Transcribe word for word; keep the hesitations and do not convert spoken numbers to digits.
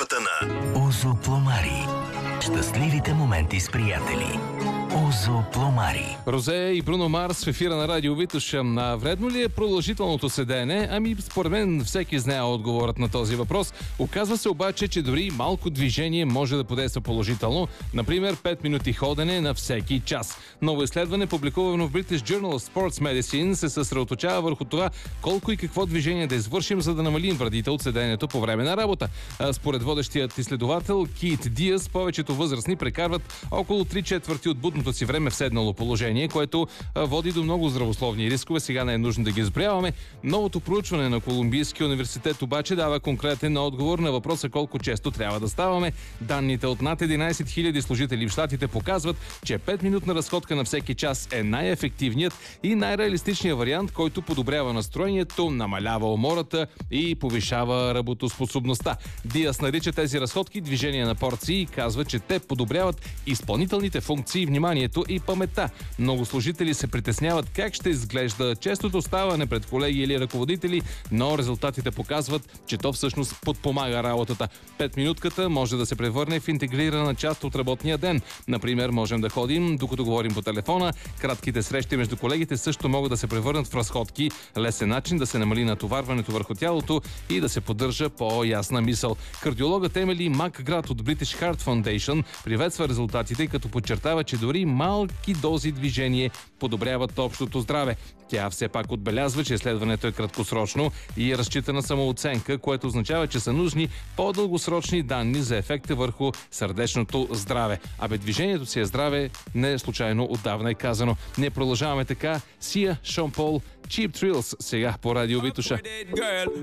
подкрепата на Озо Пломари. Щастливите моменти с приятели. Озо Пломари. Розе и Бруно Марс в ефира на Радио Витоша. Вредно ли е продължителното седене? Ами, според мен всеки знае отговорът на този въпрос. Оказва се обаче, че дори малко движение може да подейства положително. Например, пет минути ходене на всеки час. Ново изследване, публикувано в British Journal of Sports Medicine, се съсредоточава върху това колко и какво движение да извършим, за да намалим вредите от седенето по време на работа. Според водещият изследовател Кит Диас, повечето възрастни прекарват около три четвърти от будното си време в седнало положение, което води до много здравословни рискове. Сега не е нужно да ги изброяваме. Новото проучване на Колумбийския университет обаче дава конкретен отговор на въпроса колко често трябва да ставаме. Данните от над единайсет хиляди служители в щатите показват, че пет-минутна разходка на всеки час е най-ефективният и най-реалистичният вариант, който подобрява настроението, намалява умората и повишава работоспособността. Диас нарича тези разходки движения на порции и казва, че те подобряват изпълнителните функции, вниманието и паметта. Много служители се притесняват как ще изглежда честото ставане пред колеги или ръководители, но резултатите показват, че то всъщност подпомага работата. Петминутката може да се превърне в интегрирана част от работния ден. Например, можем да ходим, докато говорим по телефона. Кратките срещи между колегите също могат да се превърнат в разходки. Лесен начин да се намали натоварването върху тялото и да се поддържа по-ясна мисъл. Кардиологът Емили Макград от British Heart Foundation приветства резултатите, като подчертава, че дори малки дози движение подобряват общото здраве. Тя все пак отбелязва, че изследването е краткосрочно и е разчитана самооценка, което означава, че са нужни по-дългосрочни данни за ефекта върху сърдечното здраве. Абе, движението си е здраве, не е случайно, отдавна е казано. Ние продължаваме така. Сия, Шон Пол, Cheap Thrills, сега по Радио Витоша.